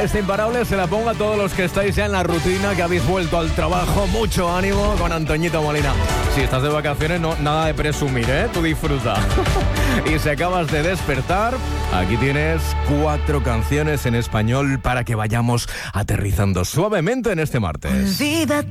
Este imparable se la pongo a todos los que estáis ya en la rutina, que habéis vuelto al trabajo. Mucho ánimo con Antoñito Molina. Si estás de vacaciones, no, nada de presumir, ¿eh? Tú disfruta. Y si acabas de despertar, aquí tienes 4 canciones en español para que vayamos aterrizando suavemente en este martes. Olvídate